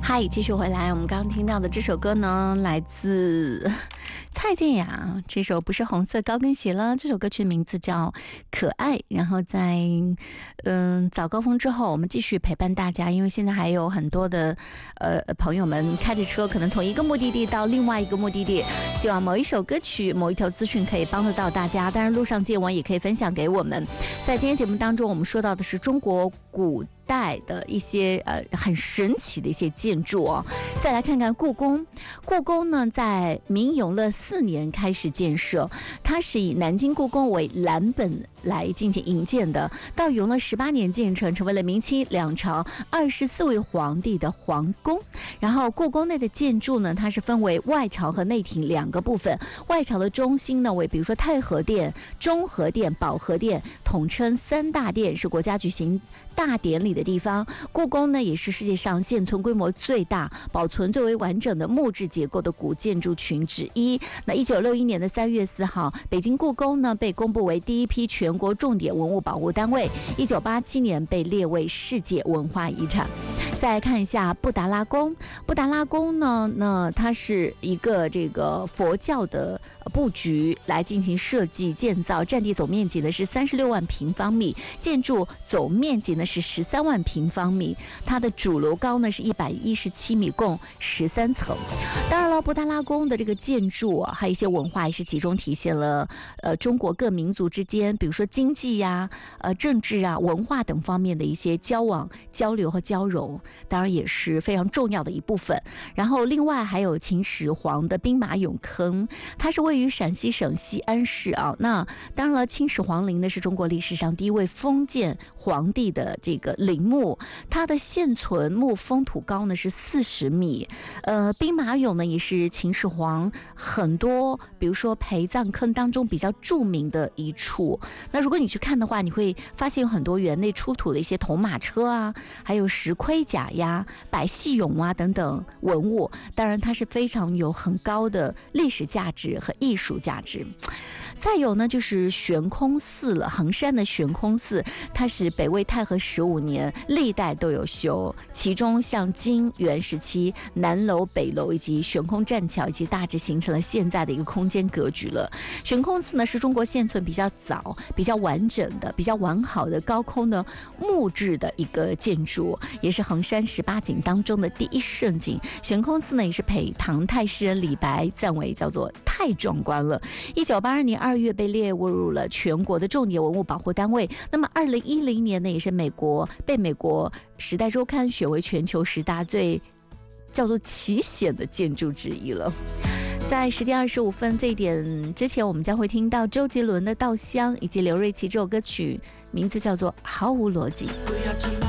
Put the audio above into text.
嗨，继续回来，我们刚刚听到的这首歌呢，来自蔡健雅，这首不是红色高跟鞋了。这首歌曲的名字叫《可爱》。然后在早高峰之后，我们继续陪伴大家，因为现在还有很多的朋友们开着车，可能从一个目的地到另外一个目的地，希望某一首歌曲、某一条资讯可以帮得到大家。当然，路上见闻也可以分享给我们。在今天节目当中，我们说到的是中国古代的一些很神奇的一些建筑哦。再来看看故宫，故宫呢在明永乐4年开始建设，它是以南京故宫为蓝本来进行营建的，到永乐18年建成，成为了明清两朝24位皇帝的皇宫。然后故宫内的建筑呢，它是分为外朝和内廷两个部分。外朝的中心呢为比如说太和殿、中和殿、保和殿，统称3大殿，是国家举行大典礼的地方。故宫呢也是世界上现存规模最大、保存最为完整的木质结构的古建筑群之一。那1961年的3月4号，北京故宫呢被公布为第一批全国重点文物保护单位，1987年被列为世界文化遗产。再来看一下布达拉宫，布达拉宫呢，那它是一个这个佛教的布局来进行设计建造，占地总面积呢是36万平方米，建筑总面积呢是13万平方米，它的主楼高呢是117米，共13层。当然了，布达拉宫的这个建筑还有一些文化也是其中体现了中国各民族之间，比如说经济呀、政治啊、文化等方面的一些交往、交流和交融，当然也是非常重要的一部分。然后另外还有秦始皇的兵马俑坑，它是位于陕西省西安市啊。那当然了，秦始皇陵呢是中国历史上第一位封建皇帝的这个陵墓，它的现存墓封土高呢是40米。兵马俑呢也是秦始皇很多比如说陪葬坑当中比较著名的一处。那如果你去看的话，你会发现有很多园内出土的一些铜马车啊，还有石盔甲呀、百戏俑啊等等文物，当然它是非常有很高的历史价值和艺术价值。再有呢就是悬空寺了，衡山的悬空寺，它是北魏太和15年，历代都有修，其中像金元时期南楼、北楼以及悬空栈桥，以及大致形成了现在的一个空间格局了。悬空寺呢是中国现存比较早、比较完整的、比较完好的高空的木质的一个建筑，也是衡山18景当中的第一胜景。悬空寺呢也是陪唐太师人李白赞为叫做太壮观了。1982年2月被列入了全国的重点文物保护单位。那么2010年呢，也是被美国时代周刊选为全球10大最叫做奇险的建筑之一了。在10点25分这一点之前，我们将会听到周杰伦的《稻香》以及刘瑞琦这首歌曲，名字叫做《毫无逻辑》。